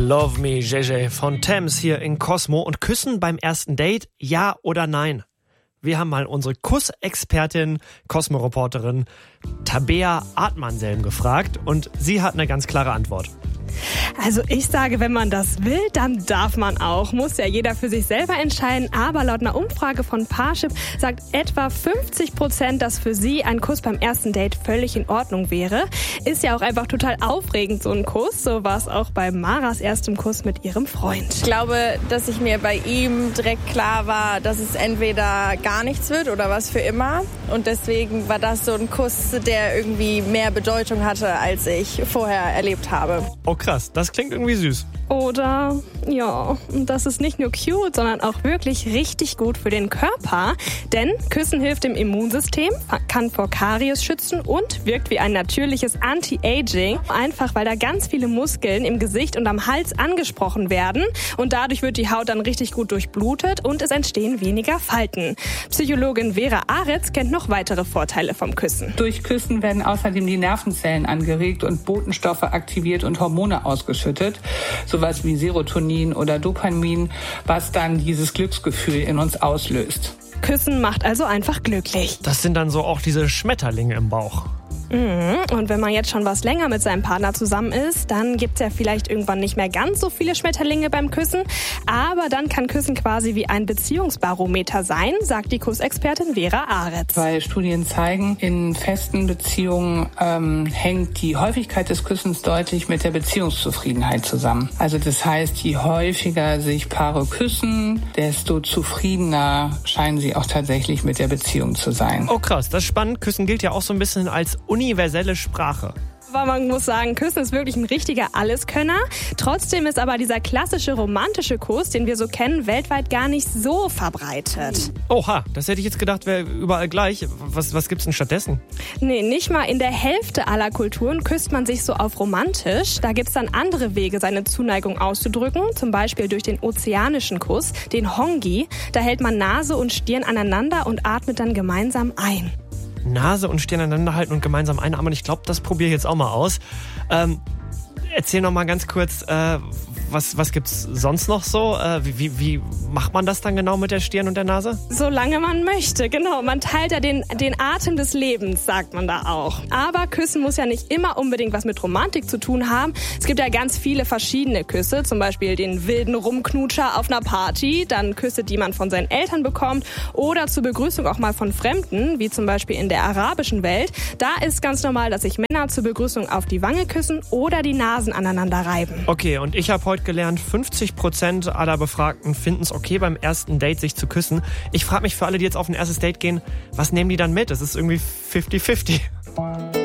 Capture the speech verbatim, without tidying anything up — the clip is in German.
Love Me, J J von Thames hier in Cosmo. Und küssen beim ersten Date, ja oder nein? Wir haben mal unsere Kussexpertin, Cosmo-Reporterin Tabea Artmann-Selm gefragt und sie hat eine ganz klare Antwort. Also ich sage, wenn man das will, dann darf man auch. Muss ja jeder für sich selber entscheiden. Aber laut einer Umfrage von Parship sagt etwa fünfzig Prozent, dass für sie ein Kuss beim ersten Date völlig in Ordnung wäre. Ist ja auch einfach total aufregend, so ein Kuss. So war es auch bei Maras erstem Kuss mit ihrem Freund. Ich glaube, dass ich mir bei ihm direkt klar war, dass es entweder gar nichts wird oder was für immer. Und deswegen war das so ein Kuss, der irgendwie mehr Bedeutung hatte, als ich vorher erlebt habe. Oh krass, das klingt irgendwie süß. Oder, ja, das ist nicht nur cute, sondern auch wirklich richtig gut für den Körper. Denn Küssen hilft dem Immunsystem, kann vor Karies schützen und wirkt wie ein natürliches Anti-Aging. Einfach, weil da ganz viele Muskeln im Gesicht und am Hals angesprochen werden. Und dadurch wird die Haut dann richtig gut durchblutet und es entstehen weniger Falten. Psychologin Vera Aretz kennt noch weitere Vorteile vom Küssen. Durch Küssen werden außerdem die Nervenzellen angeregt und Botenstoffe aktiviert und Hormone ausgeschüttet. Sowas wie Serotonin oder Dopamin, was dann dieses Glücksgefühl in uns auslöst. Küssen macht also einfach glücklich. Das sind dann so auch diese Schmetterlinge im Bauch. Und wenn man jetzt schon was länger mit seinem Partner zusammen ist, dann gibt's ja vielleicht irgendwann nicht mehr ganz so viele Schmetterlinge beim Küssen. Aber dann kann Küssen quasi wie ein Beziehungsbarometer sein, sagt die Kussexpertin Vera Aretz. Weil Studien zeigen, in festen Beziehungen ähm, hängt die Häufigkeit des Küssens deutlich mit der Beziehungszufriedenheit zusammen. Also das heißt, je häufiger sich Paare küssen, desto zufriedener scheinen sie auch tatsächlich mit der Beziehung zu sein. Oh krass, das ist spannend. Küssen gilt ja auch so ein bisschen als universelle Sprache. Aber man muss sagen, Küssen ist wirklich ein richtiger Alleskönner. Trotzdem ist aber dieser klassische romantische Kuss, den wir so kennen, weltweit gar nicht so verbreitet. Oha, das hätte ich jetzt gedacht, wäre überall gleich. Was, was gibt's denn stattdessen? Nee, nicht mal in der Hälfte aller Kulturen küsst man sich so auf romantisch. Da gibt's dann andere Wege, seine Zuneigung auszudrücken. Zum Beispiel durch den ozeanischen Kuss, den Hongi. Da hält man Nase und Stirn aneinander und atmet dann gemeinsam ein. Nase und Stirn aneinander halten und gemeinsam einatmen. Ich glaube, das probiere ich jetzt auch mal aus. Ähm, erzähl noch mal ganz kurz, äh, was, was gibt's sonst noch so? Äh, wie, wie, wie macht man das dann genau mit der Stirn und der Nase? Solange man möchte, genau. Man teilt ja den, den Atem des Lebens, sagt man da auch. Aber Küssen muss ja nicht immer unbedingt was mit Romantik zu tun haben. Es gibt ja ganz viele verschiedene Küsse, zum Beispiel den wilden Rumknutscher auf einer Party, dann Küsse, die man von seinen Eltern bekommt oder zur Begrüßung auch mal von Fremden, wie zum Beispiel in der arabischen Welt. Da ist ganz normal, dass sich Männer zur Begrüßung auf die Wange küssen oder die Nasen aneinander reiben. Okay, und ich habe heute gelernt, fünfzig Prozent aller Befragten finden es okay, beim ersten Date sich zu küssen. Ich frage mich für alle, die jetzt auf ein erstes Date gehen, was nehmen die dann mit? Es ist irgendwie fifty fifty.